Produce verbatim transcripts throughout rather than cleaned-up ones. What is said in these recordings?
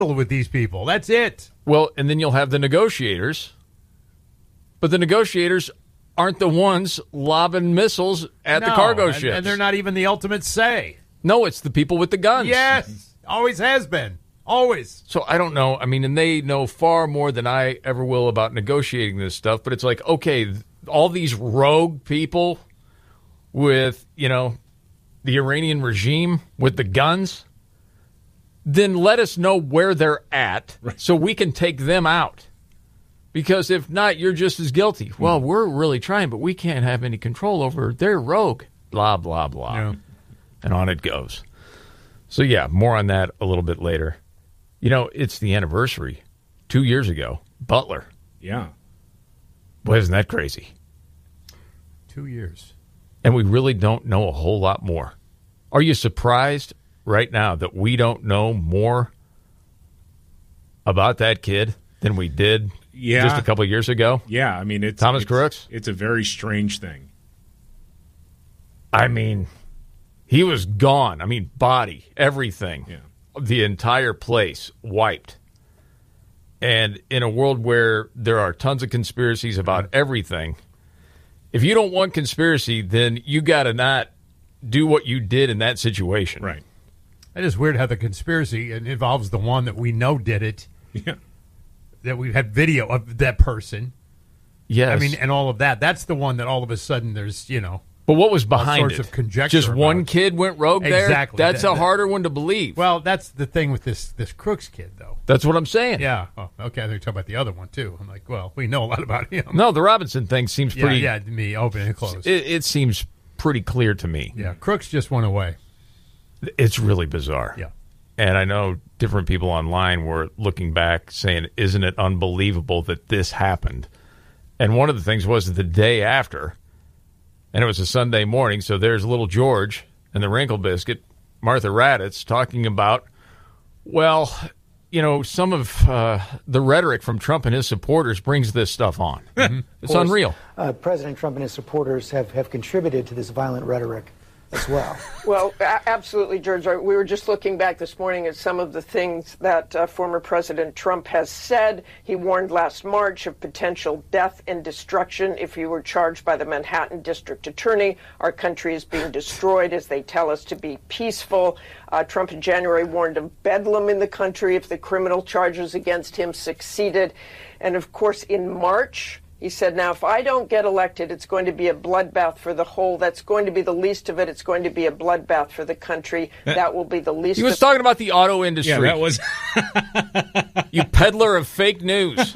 with these people. That's it. Well, and then you'll have the negotiators, but the negotiators aren't the ones lobbing missiles at no, the cargo and, ships. And they're not even the ultimate say. No, it's the people with the guns. Yes, always has been. Always. So I don't know. I mean, and they know far more than I ever will about negotiating this stuff, but it's like, okay, all these rogue people with, you know, the Iranian regime with the guns, then let us know where they're at right. so we can take them out. Because if not, you're just as guilty. Mm-hmm. Well, we're really trying, but we can't have any control over their rogue. Blah, blah, blah. Yeah. And on it goes. So, yeah, more on that a little bit later. You know, it's the anniversary. Two years ago. Butler. Yeah. Boy, isn't that crazy? Two years. And we really don't know a whole lot more. Are you surprised right now that we don't know more about that kid than we did yeah. just a couple of years ago? Yeah, I mean, it's Thomas it's, Crooks? It's a very strange thing. I mean, he was gone. I mean, body, everything. Yeah. The entire place wiped. And in a world where there are tons of conspiracies about everything, if you don't want conspiracy, then you got to not do what you did in that situation. Right. It is weird how the conspiracy involves the one that we know did it. Yeah. That we've had video of that person. Yes. I mean, and all of that. That's the one that all of a sudden there's, you know. But what was behind all sorts it? Of conjecture Just about. One kid went rogue there? Exactly. That's that, a harder one to believe. Well, that's the thing with this this Crooks kid, though. That's what I'm saying. Yeah. Oh, okay. They're talking about the other one, too. I'm like, well, we know a lot about him. No, the Robinson thing seems yeah, pretty... Yeah, to me, open and closed. It, it seems pretty clear to me. Yeah, Crooks just went away. It's really bizarre. Yeah. And I know different people online were looking back saying, isn't it unbelievable that this happened? And one of the things was the day after, and it was a Sunday morning, so there's little George and the Wrinkle Biscuit, Martha Raddatz, talking about, well, you know, some of uh, the rhetoric from Trump and his supporters brings this stuff on. Mm-hmm. It's course, unreal. Uh, President Trump and his supporters have, have contributed to this violent rhetoric as well. Well, a- absolutely, George. We were just looking back this morning at some of the things that uh, former President Trump has said. He warned last March of potential death and destruction if he were charged by the Manhattan District Attorney. Our country is being destroyed as they tell us to be peaceful. Uh, Trump in January warned of bedlam in the country if the criminal charges against him succeeded. And, of course, in March, he said, now, if I don't get elected, it's going to be a bloodbath for the whole. That's going to be the least of it. It's going to be a bloodbath for the country. That will be the least He was of talking about the auto industry. Yeah, that was... You peddler of fake news.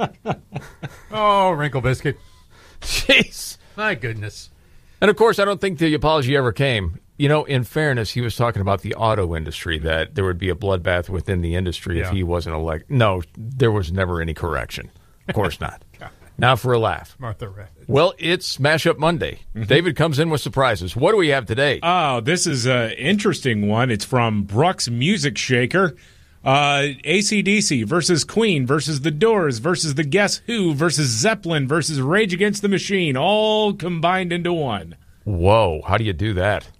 Oh, Wrinkle Biscuit. Jeez. My goodness. And, of course, I don't think the apology ever came. You know, in fairness, he was talking about the auto industry, that there would be a bloodbath within the industry yeah. if he wasn't elected. No, there was never any correction. Of course not. Now for a laugh. Martha Raddatz. Well, it's Smash Up Monday. Mm-hmm. David comes in with surprises. What do we have today? Oh, this is an interesting one. It's from Brooks Music Shaker. Uh, A C D C versus Queen versus The Doors versus The Guess Who versus Zeppelin versus Rage Against the Machine, all combined into one. Whoa, how do you do that?